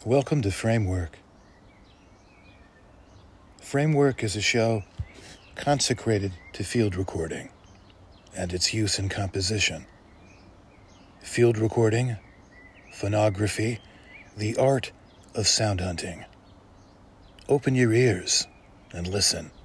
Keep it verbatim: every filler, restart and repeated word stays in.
Welcome to Framework. Framework is a show consecrated to field recording and its use in composition. Field recording, phonography, the art of sound hunting. Open your ears and listen.